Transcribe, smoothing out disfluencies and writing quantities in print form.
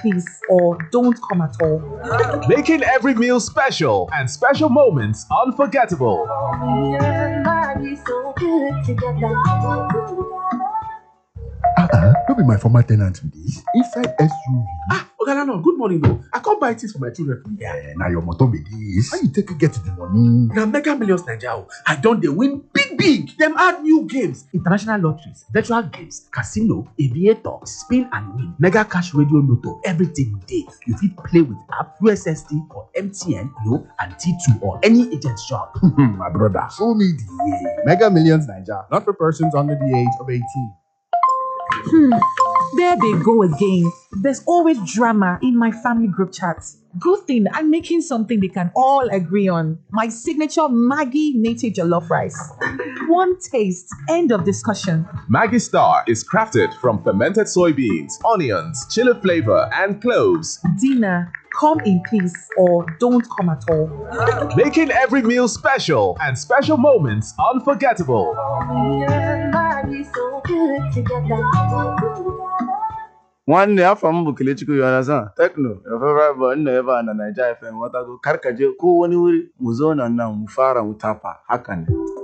peace or don't come at all. Making every meal special and special moments unforgettable. Don't be my former tenant with this. Inside SUV. Ogalano, good morning though. I can't buy things for my children. Yeah, now your motor be this. How you take it get the money? Now Mega Millions Naija, I don't they win big. Them add new games, international lotteries, virtual games, casino, aviator, spin and win, mega cash radio lotto, everything day. You fit play with app, USSD or MTN, Glo and T2 or any agent shop. My brother, show me the way. Mega Millions Naija, not for persons under the age of 18. There they go again. There's always drama in my family group chats. Good thing I'm making something they can all agree on. My signature Maggie native jollof rice. One taste, end of discussion. Maggie Star is crafted from fermented soybeans, onions, chili flavor, and cloves. Dinner, come in peace or don't come at all. Making every meal special and special moments unforgettable. One day from Bukilichiku, you understand? Techno, your favorite boy, never and Nigeria FM. What I go, Karkajo, Ko, Muzona, now Mufara, Utapa, Hakan.